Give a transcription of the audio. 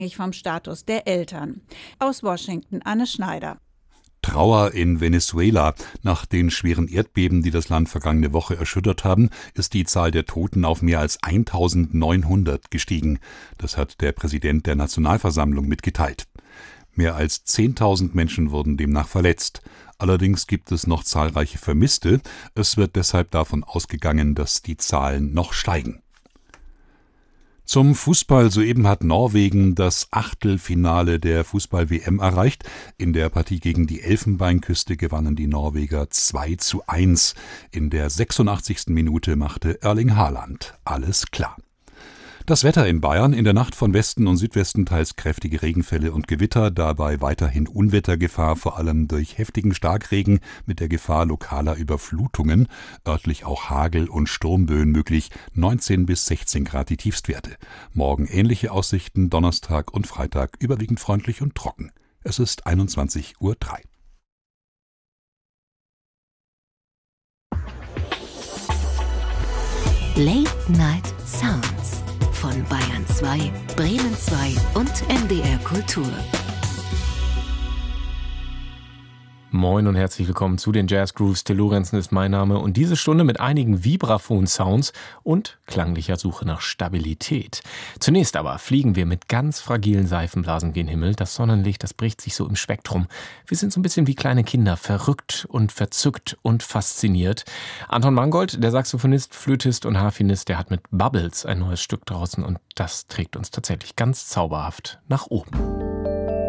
vom Status der Eltern. Aus Washington Anne Schneider. Trauer in Venezuela. Nach den schweren Erdbeben, die das Land vergangene Woche erschüttert haben, ist die Zahl der Toten auf mehr als 1900 gestiegen. Das hat der Präsident der Nationalversammlung mitgeteilt. Mehr als 10.000 Menschen wurden demnach verletzt. Allerdings gibt es noch zahlreiche Vermisste. Es wird deshalb davon ausgegangen, dass die Zahlen noch steigen. Zum Fußball: Soeben hat Norwegen das Achtelfinale der Fußball-WM erreicht. In der Partie gegen die Elfenbeinküste gewannen die Norweger 2:1. In der 86. Minute machte Erling Haaland alles klar. Das Wetter in Bayern: in der Nacht von Westen und Südwesten teils kräftige Regenfälle und Gewitter, dabei weiterhin Unwettergefahr, vor allem durch heftigen Starkregen mit der Gefahr lokaler Überflutungen, örtlich auch Hagel und Sturmböen möglich, 19 bis 16 Grad die Tiefstwerte. Morgen ähnliche Aussichten, Donnerstag und Freitag überwiegend freundlich und trocken. Es ist 21:03 Uhr. Late Night Sounds von Bayern 2, Bremen 2 und NDR Kultur. Moin und herzlich willkommen zu den Jazz Grooves. Till Lorenzen ist mein Name und diese Stunde mit einigen Vibraphon-Sounds und klanglicher Suche nach Stabilität. Zunächst aber fliegen wir mit ganz fragilen Seifenblasen gen Himmel. Das Sonnenlicht, das bricht sich so im Spektrum. Wir sind so ein bisschen wie kleine Kinder, verrückt und verzückt und fasziniert. Anton Mangold, der Saxophonist, Flötist und Harfenist, der hat mit Bubbles ein neues Stück draußen und das trägt uns tatsächlich ganz zauberhaft nach oben.